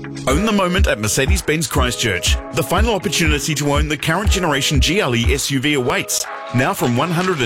Own the moment at Mercedes-Benz Christchurch. The final opportunity to own the current generation GLE SUV awaits. Now from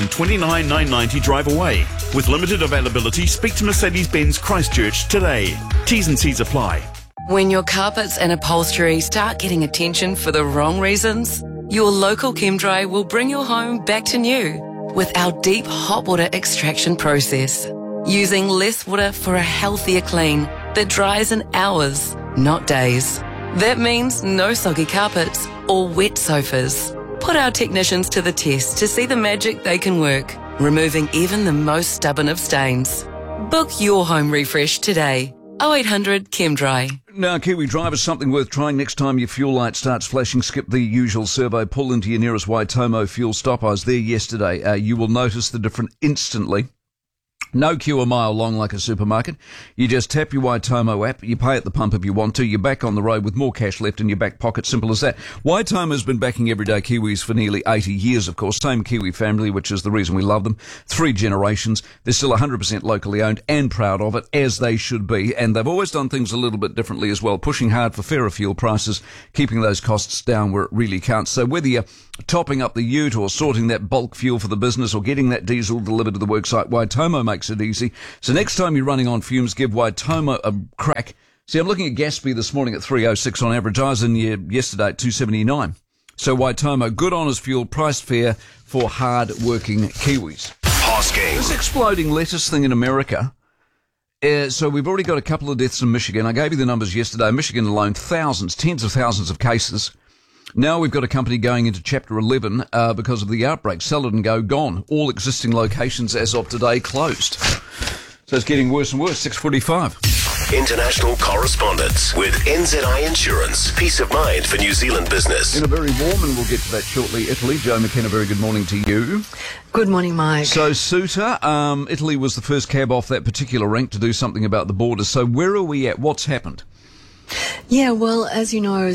$129,990 drive away. With limited availability, speak to Mercedes-Benz Christchurch today. T's and C's apply. When your carpets and upholstery start getting attention for the wrong reasons, your local ChemDry will bring your home back to new with our deep hot water extraction process. Using less water for a healthier clean that dries in hours, not days. That means no soggy carpets or wet sofas. Put our technicians to the test to see the magic they can work, removing even the most stubborn of stains. Book your home refresh today. 0800 ChemDry. Now, Kiwi drivers, something worth trying next time your fuel light starts flashing. Skip the usual servo. Pull into your nearest Waitomo fuel stop. I was there yesterday. You will notice the difference instantly. No queue a mile long like a supermarket. You just tap your Waitomo app, you pay at the pump if you want to, you're back on the road with more cash left in your back pocket, simple as that. Waitomo's been backing everyday Kiwis for nearly 80 years, of course. Same Kiwi family, which is the reason we love them. 3 generations. They're still 100% locally owned and proud of it, as they should be. And they've always done things a little bit differently as well, pushing hard for fairer fuel prices, keeping those costs down where it really counts. So whether you're topping up the ute or sorting that bulk fuel for the business or getting that diesel delivered to the worksite, Waitomo makes it easy. So next time you're running on fumes, give Waitomo a crack. See, I'm looking at Gaspy this morning at 3.06 on average. I was in here yesterday at 2.79. So Waitomo, good honest fuel, priced fair for hard-working Kiwis. Hosking. This exploding lettuce thing in America. So we've already got a couple of deaths in Michigan. I gave you the numbers yesterday. Michigan alone, thousands, tens of thousands of cases. Now we've got a company going into Chapter 11 because of the outbreak. Sell it and go, gone. All existing locations as of today closed. So it's getting worse and worse. 6:45. International correspondence with NZI Insurance. Peace of mind for New Zealand business. In a very warm, and we'll get to that shortly, Italy. Joe McKenna, very good morning to you. Good morning, Mike. So Suta, Italy was the first cab off that particular rank to do something about the border. So where are we at? What's happened? Yeah, well, as you know,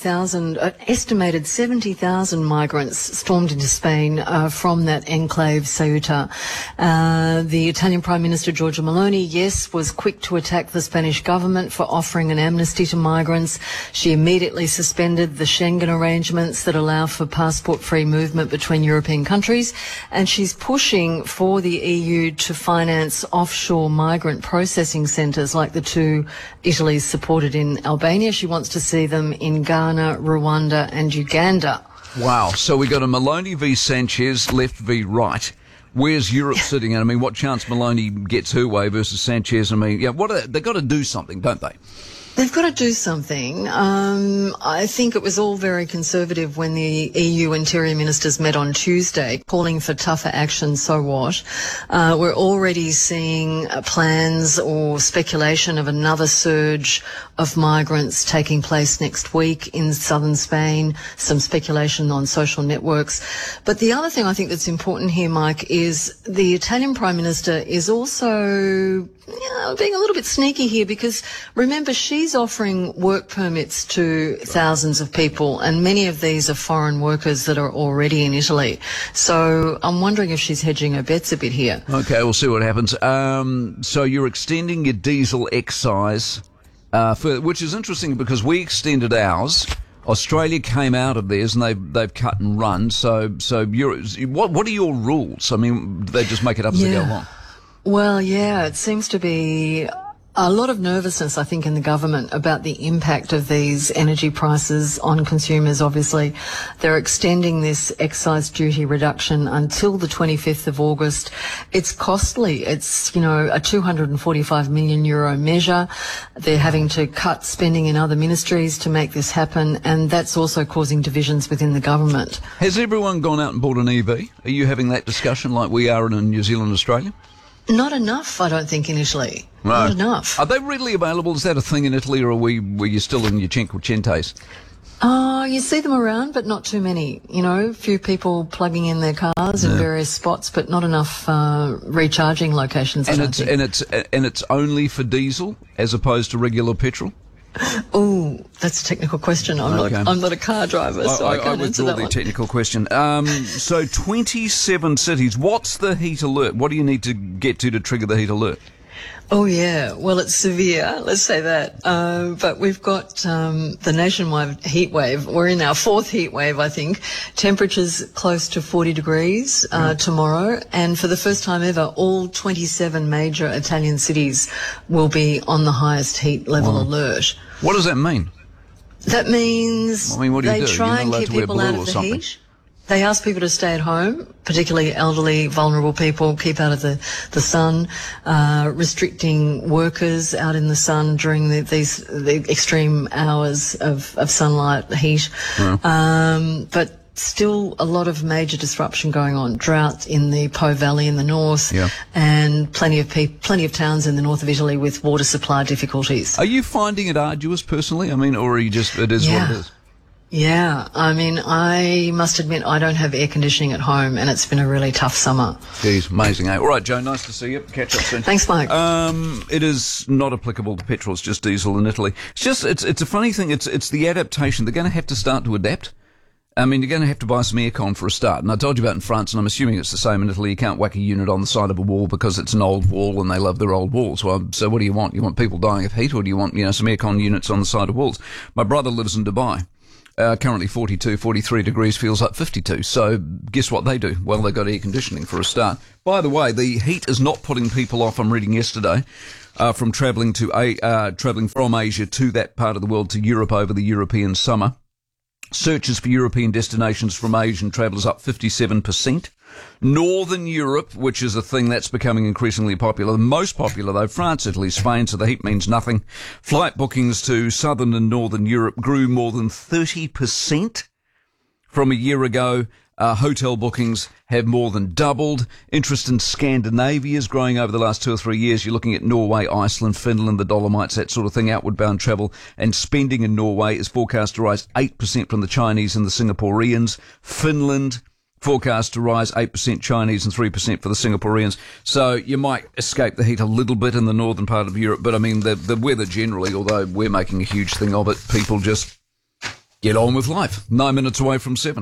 estimated 70,000 migrants stormed into Spain from that enclave, Ceuta. The Italian Prime Minister, Giorgia Meloni, yes, was quick to attack the Spanish government for offering an amnesty to migrants. She immediately suspended the Schengen arrangements that allow for passport-free movement between European countries, and she's pushing for the EU to finance offshore migrant processing centres like the two Italy's supported in Albania. She wants to see them in Ghana, Rwanda and Uganda. Wow. So we got a Meloni v Sanchez, left v right. Where's Europe sitting? And I mean, what chance Meloni gets her way versus Sanchez? I mean, yeah, they've got to do something, don't they? They've got to do something. I think it was all very conservative when the EU interior ministers met on Tuesday, calling for tougher action, so what? We're already seeing plans or speculation of another surge of migrants taking place next week in southern Spain, some speculation on social networks. But the other thing I think that's important here, Mike, is the Italian Prime Minister is also being a little bit sneaky here, because remember, she's offering work permits to thousands of people, and many of these are foreign workers that are already in Italy. So I'm wondering if she's hedging her bets a bit here. Okay, we'll see what happens. So you're extending your diesel excise, which is interesting because we extended ours. Australia came out of theirs and they've cut and run. So what are your rules? I mean, they just make it up as they go along. Well, yeah, it seems to be a lot of nervousness, I think, in the government about the impact of these energy prices on consumers. Obviously, they're extending this excise duty reduction until the 25th of August. It's costly. It's, a 245 million euro measure. They're having to cut spending in other ministries to make this happen, and that's also causing divisions within the government. Has everyone gone out and bought an EV? Are you having that discussion like we are in New Zealand, Australia? Not enough, I don't think, initially. No. Not enough. Are they readily available? Is that a thing in Italy, or were you still in your Cinquecentes? You see them around, but not too many. Few people plugging in their cars in various spots, but not enough recharging locations. And it's only for diesel as opposed to regular petrol? Oh, that's a technical question. I'm not a car driver, so I can't answer that one. I withdraw the technical question. So 27 cities. What's the heat alert? What do you need to get to trigger the heat alert? Oh, yeah. Well, it's severe, let's say that. But we've got the nationwide heat wave. We're in our fourth heat wave, I think. Temperatures close to 40 degrees tomorrow. And for the first time ever, all 27 major Italian cities will be on the highest heat level alert. What does that mean? That means what do they you do? try and keep people out of the heat. They ask people to stay at home, particularly elderly, vulnerable people, keep out of the sun, restricting workers out in the sun during the extreme hours of sunlight, heat. But still a lot of major disruption going on. Drought in the Po Valley in the north, and plenty of towns in the north of Italy with water supply difficulties. Are you finding it arduous personally? I mean, or are you just, it is what it is? Yeah, I mean, I must admit I don't have air conditioning at home, and it's been a really tough summer. Geez, amazing, eh? All right, Joe, nice to see you. Catch up soon. Thanks, Mike. It is not applicable to petrol, it's just diesel in Italy. It's just, it's a funny thing, it's the adaptation. They're going to have to start to adapt. I mean, you're going to have to buy some aircon for a start. And I told you about in France, and I'm assuming it's the same in Italy. You can't whack a unit on the side of a wall because it's an old wall and they love their old walls. Well, so what do you want? You want people dying of heat, or do you want, some aircon units on the side of walls? My brother lives in Dubai. Currently 42, 43 degrees, feels like 52. So guess what they do? Well, they got air conditioning for a start. By the way, the heat is not putting people off. I'm reading yesterday from travelling from Asia to that part of the world to Europe over the European summer. Searches for European destinations from Asian travellers up 57%. Northern Europe, which is a thing that's becoming increasingly popular. The most popular, though, France, Italy, Spain, so the heat means nothing. Flight bookings to southern and northern Europe grew more than 30% from a year ago. Hotel bookings have more than doubled. Interest in Scandinavia is growing over the last 2 or 3 years. You're looking at Norway, Iceland, Finland, the Dolomites, that sort of thing, outward bound travel. And spending in Norway is forecast to rise 8% from the Chinese and the Singaporeans. Finland forecast to rise 8% Chinese and 3% for the Singaporeans. So you might escape the heat a little bit in the northern part of Europe. But I mean, the weather generally, although we're making a huge thing of it, people just get on with life. 9 minutes away from 7.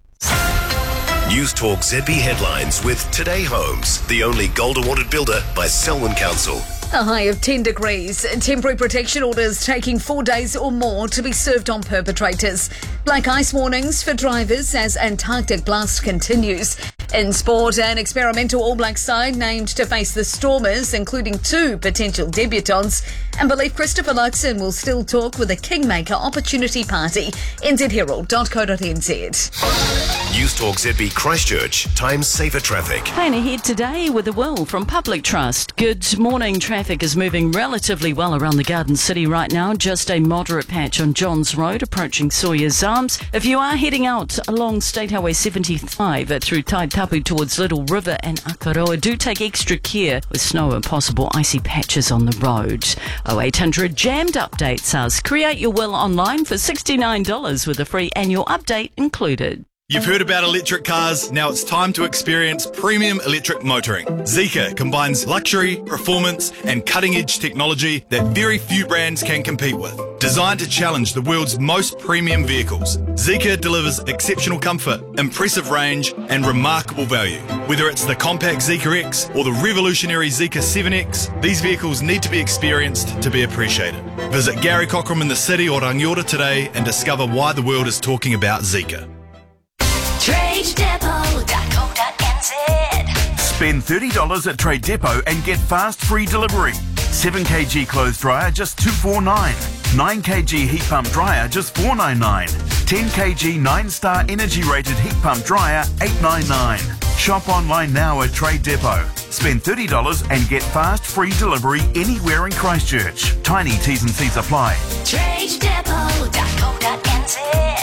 News Talk ZB headlines with Today Homes, the only gold awarded builder by Selwyn Council. A high of 10 degrees. Temporary protection orders taking 4 days or more to be served on perpetrators. Black ice warnings for drivers as Antarctic blast continues. In sport, an experimental All Blacks side named to face the Stormers, including 2 potential debutants. And believe Christopher Luxon will still talk with a Kingmaker Opportunity Party. nzherald.co.nz. News Talk ZB Christchurch, times safer traffic. Plan ahead today with a will from Public Trust. Good morning. Traffic is moving relatively well around the Garden City right now. Just a moderate patch on Johns Road approaching Sawyer's Arms. If you are heading out along State Highway 75 through Taitapu towards Little River and Akaroa, do take extra care with snow and possible icy patches on the road. 0800 Jammed updates us. Create your will online for $69 with a free annual update included. You've heard about electric cars, now it's time to experience premium electric motoring. Zeekr combines luxury, performance and cutting-edge technology that very few brands can compete with. Designed to challenge the world's most premium vehicles, Zeekr delivers exceptional comfort, impressive range and remarkable value. Whether it's the compact Zeekr X or the revolutionary Zeekr 7X, these vehicles need to be experienced to be appreciated. Visit Gary Cockram in the city or Rangiora today and discover why the world is talking about Zeekr. TradeDepot.co.nz. Spend $30 at Trade Depot and get fast free delivery. 7kg clothes dryer just $249. 9kg heat pump dryer just $499. 10kg 9-star energy rated heat pump dryer $899. Shop online now at Trade Depot. Spend $30 and get fast free delivery anywhere in Christchurch. Tiny T's and C's apply. TradeDepot.co.nz.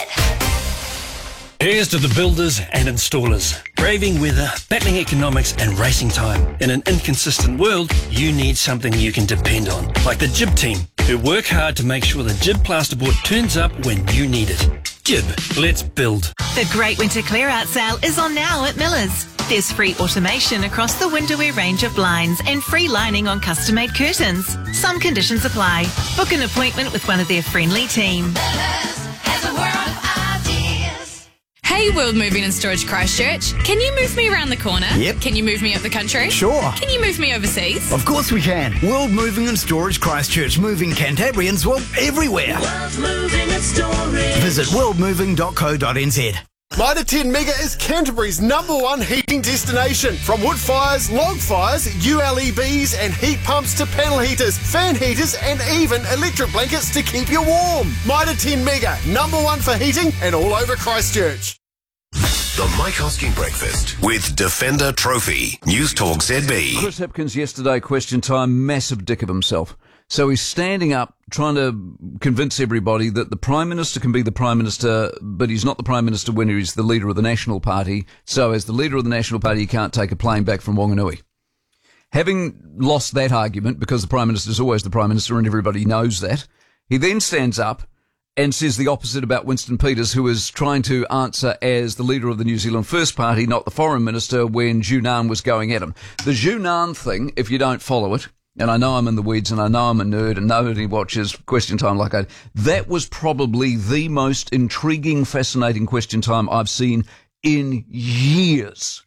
Here's to the builders and installers. Braving weather, battling economics and racing time. In an inconsistent world, you need something you can depend on. Like the Jib team, who work hard to make sure the Jib plasterboard turns up when you need it. Jib, let's build. The Great Winter Clear Out Sale is on now at Miller's. There's free automation across the Winterwear range of blinds and free lining on custom-made curtains. Some conditions apply. Book an appointment with one of their friendly team. Miller's has a world of ideas. Hey Hey, World Moving and Storage Christchurch. Can you move me around the corner? Yep. Can you move me up the country? Sure. Can you move me overseas? Of course we can. World Moving and Storage Christchurch, moving Cantabrians, well, everywhere. World Moving and Storage. Visit worldmoving.co.nz. Mitre 10 Mega is Canterbury's #1 heating destination. From wood fires, log fires, ULEBs and heat pumps to panel heaters, fan heaters and even electric blankets to keep you warm. Mitre 10 Mega, #1 for heating and all over Christchurch. The Mike Hosking Breakfast with Defender Trophy. News Talk ZB. Chris Hipkins yesterday, question time, massive dick of himself. So he's standing up trying to convince everybody that the Prime Minister can be the Prime Minister, but he's not the Prime Minister when he's the leader of the National Party. So as the leader of the National Party, he can't take a plane back from Whanganui. Having lost that argument, because the Prime Minister is always the Prime Minister and everybody knows that, he then stands up and says the opposite about Winston Peters, who is trying to answer as the leader of the New Zealand First Party, not the Foreign Minister, when Junaan was going at him. The Junaan thing, if you don't follow it, and I know I'm in the weeds and I know I'm a nerd and nobody watches Question Time like I do, that was probably the most intriguing, fascinating Question Time I've seen in years.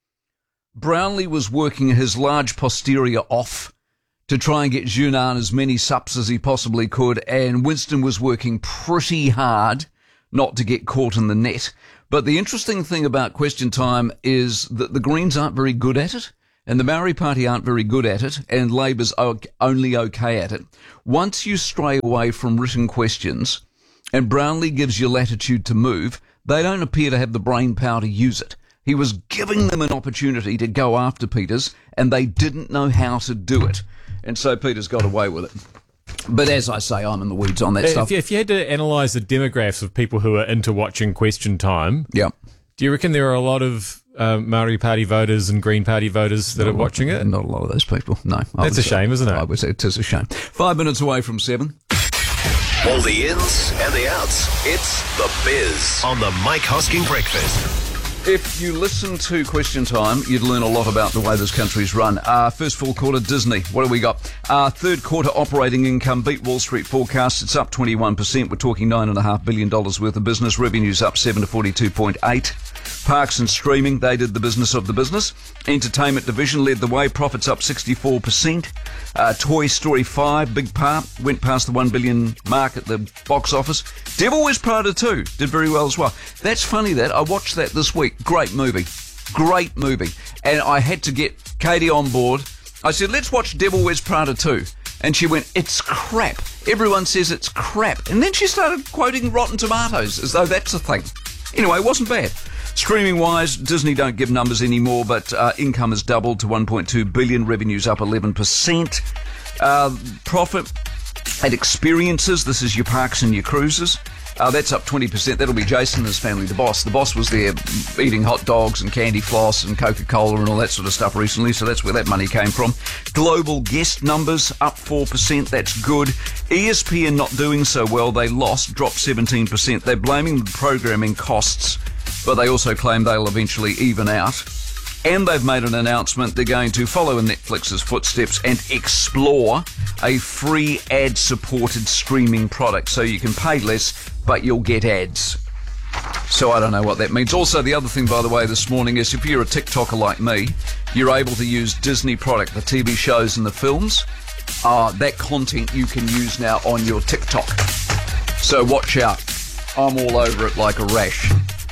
Brownlee was working his large posterior off to try and get Junaan as many sups as he possibly could, and Winston was working pretty hard not to get caught in the net. But the interesting thing about Question Time is that the Greens aren't very good at it, and the Maori Party aren't very good at it, and Labour's only okay at it. Once you stray away from written questions, and Brownlee gives you latitude to move, they don't appear to have the brain power to use it. He was giving them an opportunity to go after Peters, and they didn't know how to do it. And so Peters got away with it. But as I say, I'm in the weeds on that stuff. If you had to analyse the demographics of people who are into watching Question Time, yeah, do you reckon there are a lot of Maori Party voters and Green Party voters that are watching it? Not a lot of those people, no. That's a shame, isn't it? I would say it is a shame. 5 minutes away from 7. All the ins and the outs. It's The Biz on the Mike Hosking Breakfast. If you listen to Question Time, you'd learn a lot about the way this country's run. First full quarter, Disney. What do we got? Third quarter operating income beat Wall Street forecasts. It's up 21%. We're talking $9.5 billion worth of business. Revenue's up 7 to 42.8. Parks and streaming, they did the business of the business. Entertainment division led the way. Profits up 64%. Toy Story 5, big part, went past the $1 billion mark at the box office. Devil Wears Prada 2 did very well as well. That's funny that. I watched that this week. Great movie. Great movie. And I had to get Katie on board. I said, let's watch Devil Wears Prada 2. And she went, it's crap. Everyone says it's crap. And then she started quoting Rotten Tomatoes as though that's a thing. Anyway, it wasn't bad. Streaming-wise, Disney don't give numbers anymore, but income has doubled to $1.2 billion. Revenue's up 11%. Profit at Experiences, this is your parks and your cruises. That's up 20%. That'll be Jason and his family, the boss. The boss was there eating hot dogs and candy floss and Coca-Cola and all that sort of stuff recently, so that's where that money came from. Global guest numbers up 4%. That's good. ESPN not doing so well. They lost, dropped 17%. They're blaming the programming costs, but they also claim they'll eventually even out. And they've made an announcement they're going to follow in Netflix's footsteps and explore a free ad-supported streaming product. So you can pay less, but you'll get ads. So I don't know what that means. Also, the other thing, by the way, this morning is if you're a TikToker like me, you're able to use Disney product, the TV shows and the films. That content you can use now on your TikTok. So watch out. I'm all over it like a rash.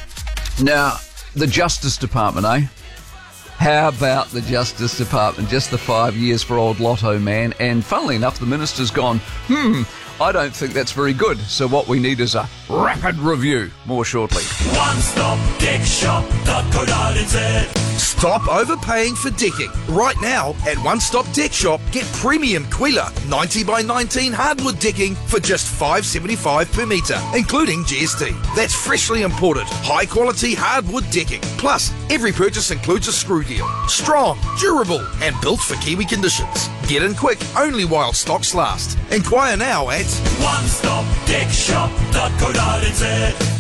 Now, the Justice Department, eh? How about the Justice Department? Just the 5 years for old Lotto man. And funnily enough, the minister's gone, I don't think that's very good. So what we need is a rapid review. More shortly. OneStopDeckShop.co.nz. Stop overpaying for decking. Right now, at One Stop Deck Shop, get premium Quila 90 by 19 hardwood decking for just $5.75 per metre, including GST. That's freshly imported, high-quality hardwood decking. Plus, every purchase includes a screw deal. Strong, durable, and built for Kiwi conditions. Get in quick, only while stocks last. Inquire now at OneStopDeckShop.co.nz.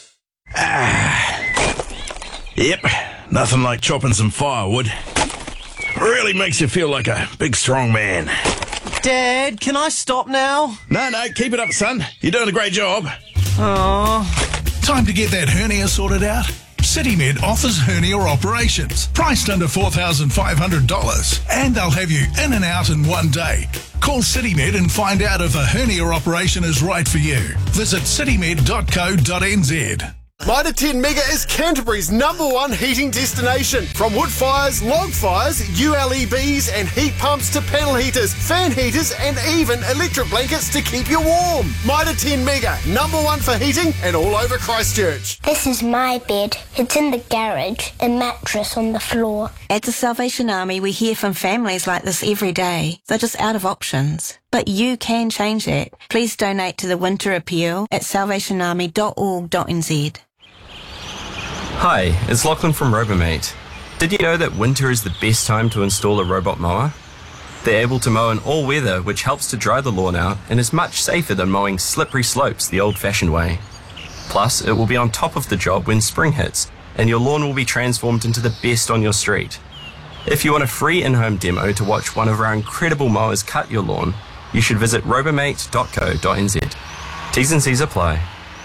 Yep, nothing like chopping some firewood. Really makes you feel like a big strong man. Dad, can I stop now? No, keep it up, son. You're doing a great job. Oh. Time to get that hernia sorted out? CityMed offers hernia operations, priced under $4,500, and they'll have you in and out in one day. Call CityMed and find out if a hernia operation is right for you. Visit citymed.co.nz. Mitre 10 Mega is Canterbury's #1 heating destination. From wood fires, log fires, ULEBs and heat pumps to panel heaters, fan heaters and even electric blankets to keep you warm. Mitre 10 Mega, #1 for heating and all over Christchurch. This is my bed. It's in the garage, a mattress on the floor. At the Salvation Army, we hear from families like this every day. They're just out of options. But you can change that. Please donate to the Winter Appeal at salvationarmy.org.nz. Hi, it's Lachlan from Robomate. Did you know that winter is the best time to install a robot mower? They're able to mow in all weather, which helps to dry the lawn out and is much safer than mowing slippery slopes the old-fashioned way. Plus, it will be on top of the job when spring hits, and your lawn will be transformed into the best on your street. If you want a free in-home demo to watch one of our incredible mowers cut your lawn, you should visit robomate.co.nz. T's and C's apply.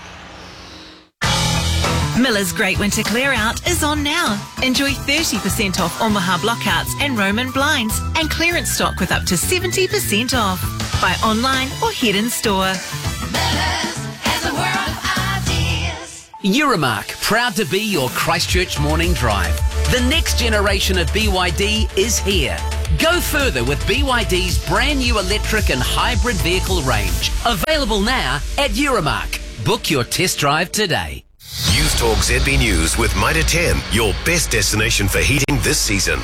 Miller's Great Winter Clear Out is on now. Enjoy 30% off Omaha blockouts and Roman blinds and clearance stock with up to 70% off. Buy online or head in store. Euromark, proud to be your Christchurch morning drive. The next generation of BYD is here. Go further with BYD's brand new electric and hybrid vehicle range. Available now at Euromark. Book your test drive today. News Talk ZB News with Mitre 10, your best destination for heating this season.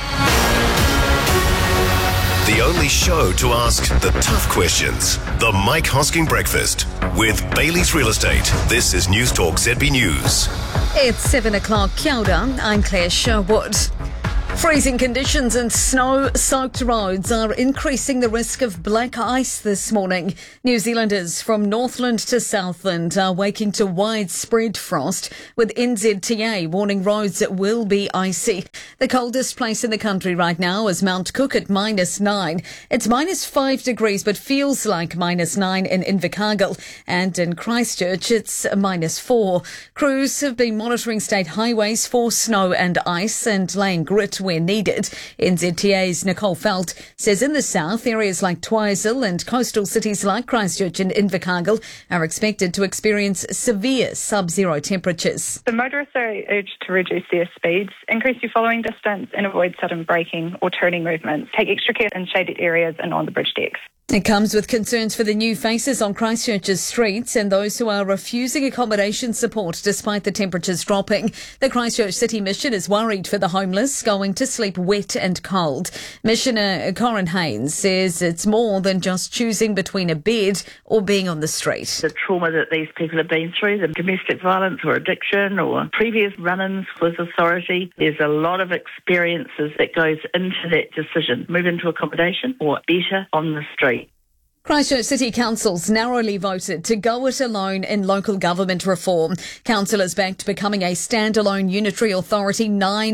The only show to ask the tough questions. The Mike Hosking Breakfast with Bailey's Real Estate. This is News Talk ZB News. It's 7 o'clock. Kia ora, I'm Claire Sherwood. Freezing conditions and snow-soaked roads are increasing the risk of black ice this morning. New Zealanders from Northland to Southland are waking to widespread frost, with NZTA warning roads will be icy. The coldest place in the country right now is Mount Cook at -9. It's -5 degrees, but feels like -9 in Invercargill, and in Christchurch it's -4. Crews have been monitoring state highways for snow and ice and laying grit where needed. NZTA's Nicole Felt says in the south, areas like Twizel and coastal cities like Christchurch and Invercargill are expected to experience severe sub-zero temperatures. The motorists are urged to reduce their speeds, increase your following distance and avoid sudden braking or turning movements. Take extra care in shaded areas and on the bridge decks. It comes with concerns for the new faces on Christchurch's streets and those who are refusing accommodation support despite the temperatures dropping. The Christchurch City Mission is worried for the homeless going to sleep wet and cold. Missioner Corin Haynes says it's more than just choosing between a bed or being on the street. The trauma that these people have been through, the domestic violence or addiction or previous run-ins with authority, there's a lot of experiences that goes into that decision. Move into accommodation or better on the street. Christchurch City Council's narrowly voted to go it alone in local government reform. Councillors backed becoming a standalone unitary authority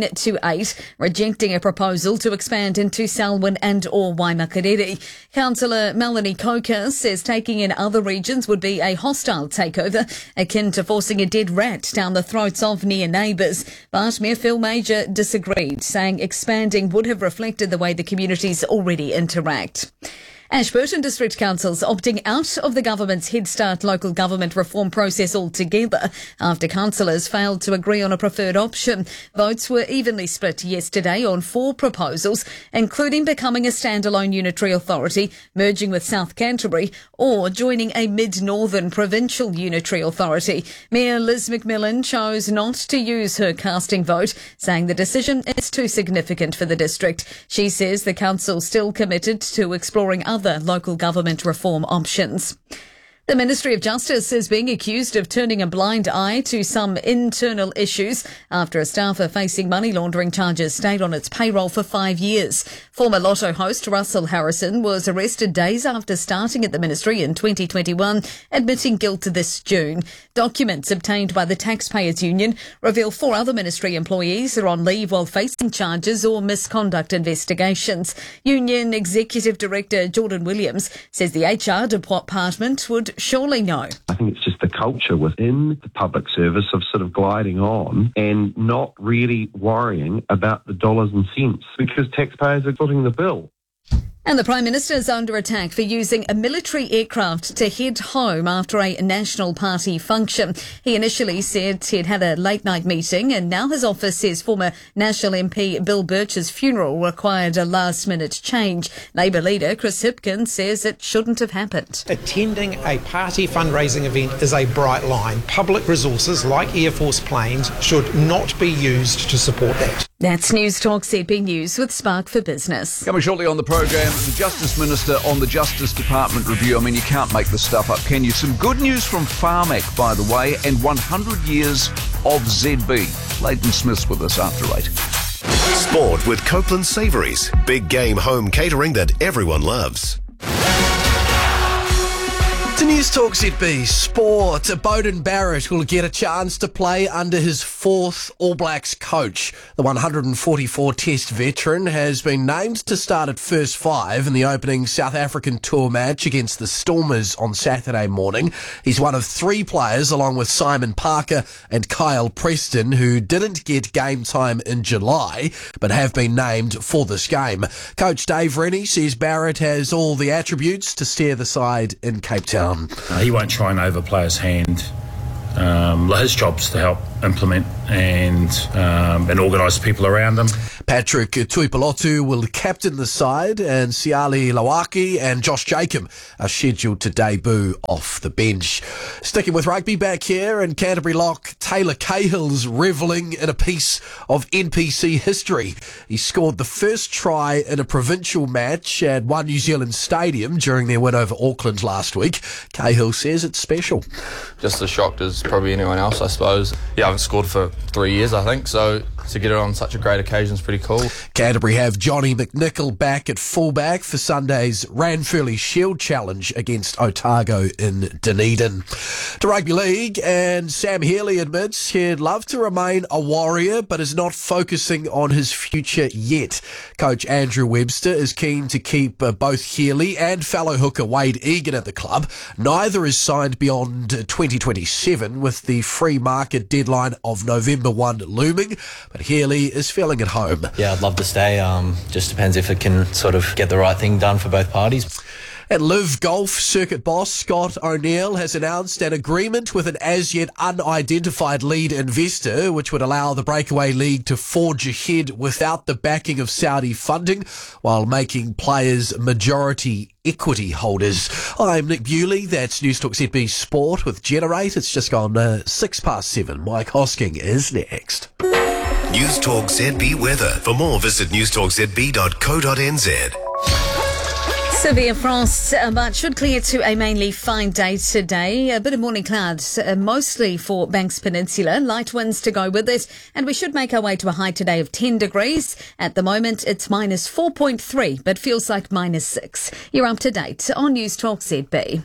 9-8, rejecting a proposal to expand into Selwyn and or Waimakariri. Councillor Melanie Coker says taking in other regions would be a hostile takeover, akin to forcing a dead rat down the throats of near neighbours. But Mayor Phil Major disagreed, saying expanding would have reflected the way the communities already interact. Ashburton District Council's opting out of the government's Head Start local government reform process altogether after councillors failed to agree on a preferred option. Votes were evenly split yesterday on 4 proposals, including becoming a standalone unitary authority, merging with South Canterbury, or joining a mid-northern provincial unitary authority. Mayor Liz McMillan chose not to use her casting vote, saying the decision is too significant for the district. She says the council still committed to exploring other local government reform options. The Ministry of Justice is being accused of turning a blind eye to some internal issues after a staffer facing money laundering charges stayed on its payroll for 5 years. Former Lotto host Russell Harrison was arrested days after starting at the ministry in 2021, admitting guilt this June. Documents obtained by the Taxpayers Union reveal 4 other ministry employees are on leave while facing charges or misconduct investigations. Union Executive Director Jordan Williams says the HR department would surely know. I think it's just the culture within the public service of sort of gliding on and not really worrying about the dollars and cents because taxpayers are footing the bill. And the Prime Minister is under attack for using a military aircraft to head home after a National Party function. He initially said he'd had a late-night meeting, and now his office says former National MP Bill Birch's funeral required a last-minute change. Labour leader Chris Hipkins says it shouldn't have happened. Attending a party fundraising event is a bright line. Public resources like Air Force planes should not be used to support that. That's News Talk ZB News with Spark for Business. Coming shortly on the program, the Justice Minister on the Justice Department review. I mean, you can't make this stuff up, can you? Some good news from Pharmac, by the way, and 100 years of ZB. Leighton Smith's with us after 8. Sport with Copeland Savouries. Big game home catering that everyone loves. To News Talk ZB Sport, Beauden Barrett will get a chance to play under his fourth All Blacks coach. The 144 Test veteran has been named to start at first five in the opening South African tour match against the Stormers on Saturday morning. He's one of three players, along with Simon Parker and Kyle Preston, who didn't get game time in July, but have been named for this game. Coach Dave Rennie says Barrett has all the attributes to steer the side in Cape Town. He won't try and overplay his hand. His job's to help implement and organise people around him. Patrick Tuipulotu will captain the side, and Siali Lawaki and Josh Jacob are scheduled to debut off the bench. Sticking with rugby back here in Canterbury Lock, Taylor Cahill's revelling in a piece of NPC history. He scored the first try in a provincial match at One New Zealand Stadium during their win over Auckland last week. Cahill says it's special. Just as shocked as probably anyone else, I suppose. Yeah, I haven't scored for 3 years, I think, so to get it on such a great occasion is pretty cool. Canterbury have Johnny McNichol back at fullback for Sunday's Ranfurly Shield Challenge against Otago in Dunedin. To rugby league, and Sam Healy admits he'd love to remain a Warrior but is not focusing on his future yet. Coach Andrew Webster is keen to keep both Healy and fellow hooker Wade Egan at the club. Neither is signed beyond 2027 with the free market deadline of November 1 looming, but Healy is feeling at home. Yeah, I'd love to stay. Just depends if it can sort of get the right thing done for both parties. And Live Golf circuit boss Scott O'Neill has announced an agreement with an as-yet unidentified lead investor, which would allow the Breakaway League to forge ahead without the backing of Saudi funding, while making players majority equity holders. I'm Nick Bewley. That's News Talk ZB Sport with Generate. It's just gone 7:06. Mike Hosking is next. News Talk ZB weather. For more, visit newstalkzb.co.nz. Severe frost, but should clear to a mainly fine day today. A bit of morning clouds, mostly for Banks Peninsula. Light winds to go with it, and we should make our way to a high today of 10 degrees. At the moment, it's minus 4.3, but feels like minus 6. You're up to date on News Talk ZB.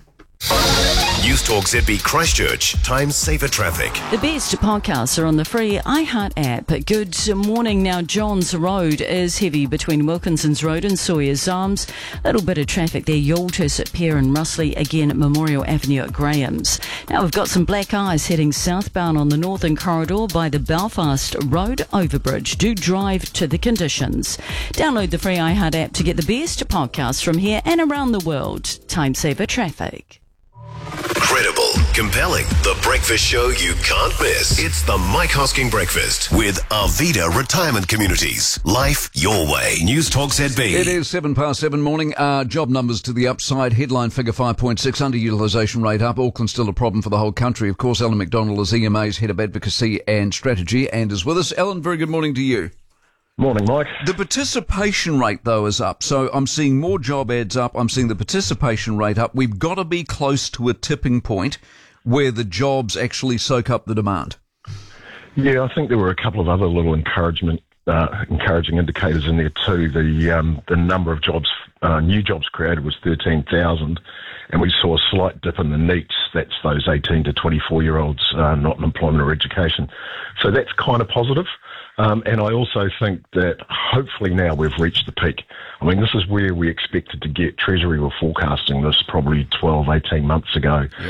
News Talk ZB Christchurch. Time saver traffic. The best podcasts are on the free iHeart app. Good morning. Now, Johns Road is heavy between Wilkinson's Road and Sawyer's Arms. A little bit of traffic there. Yaltus at Pear and Russley. Again at Memorial Avenue at Graham's. Now, we've got some black ice heading southbound on the Northern Corridor by the Belfast Road overbridge. Do drive to the conditions. Download the free iHeart app to get the best podcasts from here and around the world. Time saver traffic. Credible, compelling, the breakfast show you can't miss. It's the Mike Hosking Breakfast with Arvida Retirement Communities. Life your way. News Talk ZB. It is 7:07 morning. Job numbers to the upside. Headline figure 5.6. Underutilisation rate up. Auckland still a problem for the whole country. Of course, Ellen McDonald is EMA's Head of Advocacy and Strategy and is with us. Ellen, very good morning to you. Morning, Mike. The participation rate, though, is up. So I'm seeing more job ads up. I'm seeing the participation rate up. We've got to be close to a tipping point where the jobs actually soak up the demand. Yeah, I think there were a couple of other little encouraging indicators in there too. The number of jobs, new jobs created was 13,000, and we saw a slight dip in the NEETs. That's those 18 to 24-year-olds not in employment or education. So that's kind of positive. And I also think that hopefully now we've reached the peak. I mean, this is where we expected to get. Treasury were forecasting this probably 12, 18 months ago. Yep.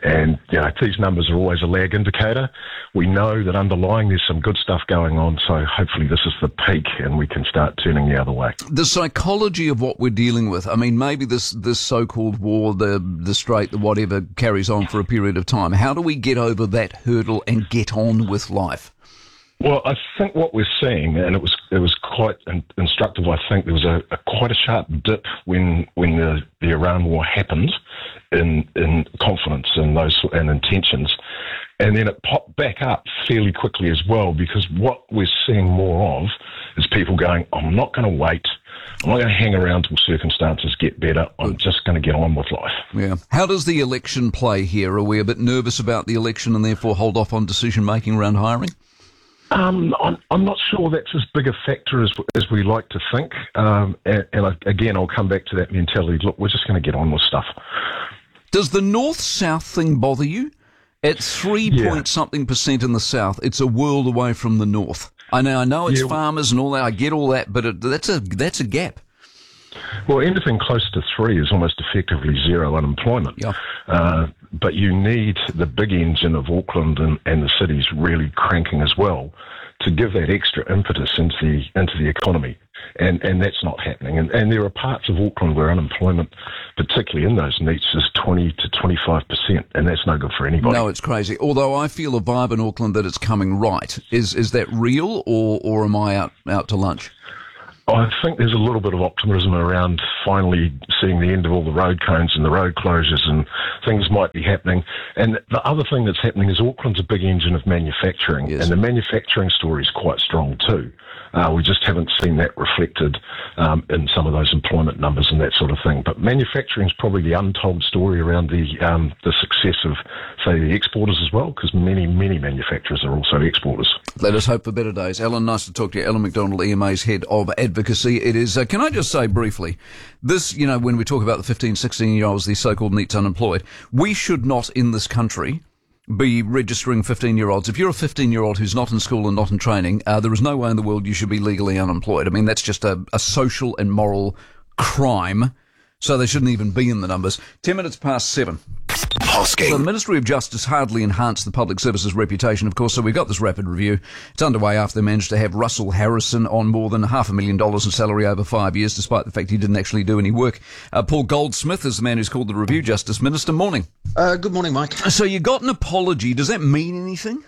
And, these numbers are always a lag indicator. We know that underlying there's some good stuff going on, so hopefully this is the peak and we can start turning the other way. The psychology of what we're dealing with, I mean, maybe this so-called war, the strait, the whatever, carries on for a period of time. How do we get over that hurdle and get on with life? Well, I think what we're seeing, and it was quite instructive. I think there was quite a sharp dip when the Iran war happened in confidence and intentions, and then it popped back up fairly quickly as well. Because what we're seeing more of is people going, "I'm not going to wait. I'm not going to hang around till circumstances get better. I'm just going to get on with life." Yeah. How does the election play here? Are we a bit nervous about the election and therefore hold off on decision making around hiring? I'm not sure that's as big a factor as we like to think. Again, I'll come back to that mentality. Look, we're just going to get on with stuff. Does the north-south thing bother you? At 3-point-something% in the south, it's a world away from the north. I know it's farmers and all that. I get all that, but that's a gap. Well, anything close to 3 is almost effectively zero unemployment. Yeah. But you need the big engine of Auckland and the cities really cranking as well to give that extra impetus into the economy. And that's not happening. And there are parts of Auckland where unemployment, particularly in those niches, is 20 to 25%, and that's no good for anybody. No, it's crazy. Although I feel a vibe in Auckland that it's coming right. Is that real, or am I out to lunch? I think there's a little bit of optimism around finally seeing the end of all the road cones and the road closures, and things might be happening. And the other thing that's happening is Auckland's a big engine of manufacturing, and the manufacturing story is quite strong too. We just haven't seen that reflected in some of those employment numbers and that sort of thing. But manufacturing is probably the untold story around the success of, say, the exporters as well, because many manufacturers are also exporters. Let us hope for better days. Alan, nice to talk to you. Alan McDonald, EMA's Head of Advocacy. It is, can I just say briefly, this, when we talk about the 15, 16-year-olds, these so-called NEETs unemployed, we should not in this country be registering 15-year-olds. If you're a 15-year-old who's not in school and not in training, there is no way in the world you should be legally unemployed. I mean, that's just a social and moral crime, so they shouldn't even be in the numbers. 10 minutes past 7. Hosking. So the Ministry of Justice hardly enhanced the public service's reputation, of course, so we've got this rapid review. It's underway after they managed to have Russell Harrison on more than $500,000 in salary over 5 years, despite the fact he didn't actually do any work. Paul Goldsmith is the man who's called the review. Justice Minister, morning. Good morning, Mike. So you got an apology. Does that mean anything?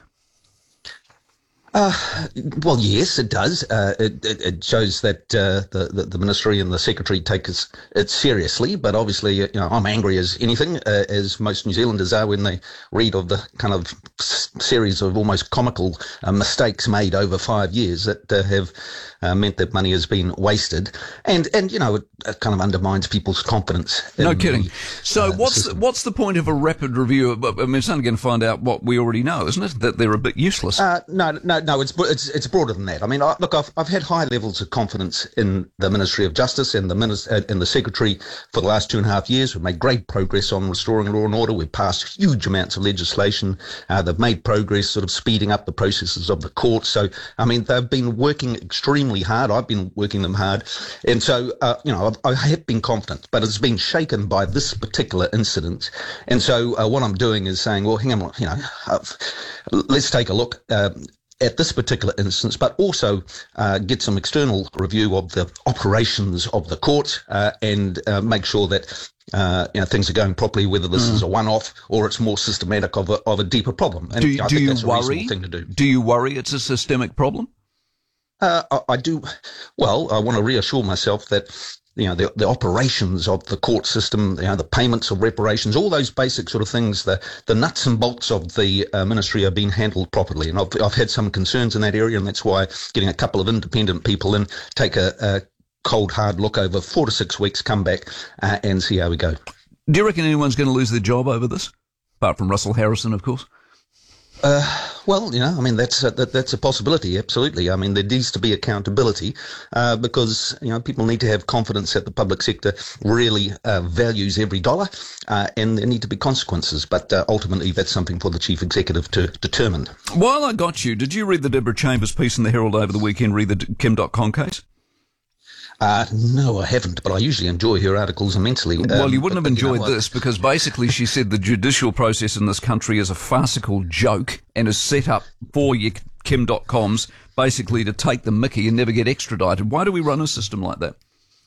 Well, yes, it does. It shows that the ministry and the secretary take it seriously. But obviously, I'm angry as anything, as most New Zealanders are when they read of the kind of series of almost comical mistakes made over 5 years that have meant that money has been wasted, and it kind of undermines people's confidence. No kidding. So what's the point of a rapid review? I mean, it's only going to find out what we already know, isn't it? That they're a bit useless. No, it's broader than that. I mean, I've had high levels of confidence in the Ministry of Justice and the Secretary for the last 2.5 years. We've made great progress on restoring law and order. We've passed huge amounts of legislation. They've made progress, sort of speeding up the processes of the court. So, I mean, they've been working extremely hard. I've been working them hard, and so I have been confident, but it's been shaken by this particular incident. And so, what I'm doing is saying, well, hang on, let's take a look at this particular instance, but also get some external review of the operations of the court and make sure that things are going properly, whether this is a one-off or it's more systematic of a deeper problem. And I think that's a reasonable thing to do. Do you worry it's a systemic problem? I do. Well, I want to reassure myself that the operations of the court system, the payments of reparations, all those basic sort of things, the nuts and bolts of the ministry are being handled properly. And I've had some concerns in that area, and that's why getting a couple of independent people in, take a cold, hard look over 4 to 6 weeks, come back and see how we go. Do you reckon anyone's going to lose their job over this? Apart from Russell Harrison, of course. Well, I mean, that's a possibility, absolutely. I mean, there needs to be accountability because, people need to have confidence that the public sector really values every dollar and there need to be consequences. But ultimately, that's something for the Chief Executive to determine. While I got you, did you read the Deborah Chambers piece in the Herald over the weekend, read the Kim.com case? No, I haven't, but I usually enjoy her articles immensely. Well, you wouldn't have enjoyed what? this because basically she said the judicial process in this country is a farcical joke and is set up for your Kim.coms basically to take the mickey and never get extradited. Why do we run a system like that?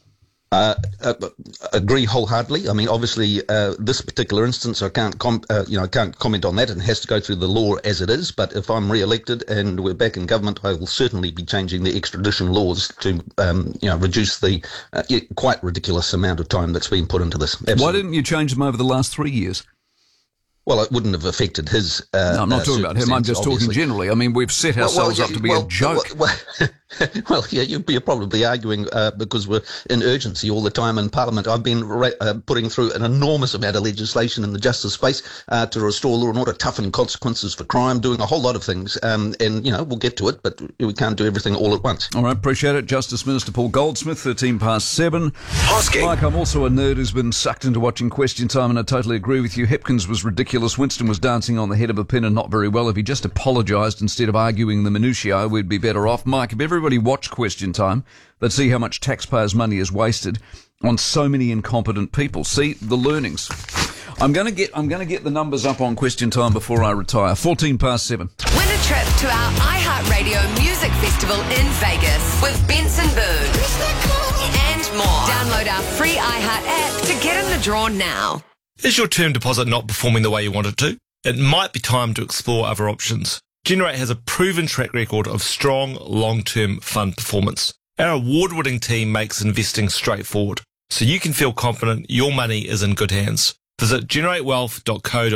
Agree wholeheartedly. I mean, obviously, this particular instance, I can't comment on that, and it has to go through the law as it is. But if I'm re-elected and we're back in government, I will certainly be changing the extradition laws to, reduce the quite ridiculous amount of time that's been put into this. Absolutely. Why didn't you change them over the last 3 years? Well, it wouldn't have affected his. No, I'm not talking about him. I'm just talking generally. I mean, we've set ourselves up to be a joke. Well, yeah, you're probably arguing because we're in urgency all the time in Parliament. I've been putting through an enormous amount of legislation in the justice space to restore law and order, toughen consequences for crime, doing a whole lot of things. And we'll get to it, but we can't do everything all at once. All right, appreciate it. Justice Minister Paul Goldsmith, 7:13. Hosking. Mike, I'm also a nerd who's been sucked into watching Question Time, and I totally agree with you. Hipkins was ridiculous. Winston was dancing on the head of a pin and not very well. If he just apologised instead of arguing the minutiae, we'd be better off. Mike, if everybody watched Question Time, they'd see how much taxpayers' money is wasted on so many incompetent people. See the learnings. I'm going to get the numbers up on Question Time before I retire. 7:14. Win a trip to our iHeartRadio Music Festival in Vegas with Benson Boone and more. Download our free iHeart app to get in the draw now. Is your term deposit not performing the way you want it to? It might be time to explore other options. Generate has a proven track record of strong, long-term fund performance. Our award-winning team makes investing straightforward, so you can feel confident your money is in good hands. Visit generatewealth.co.nz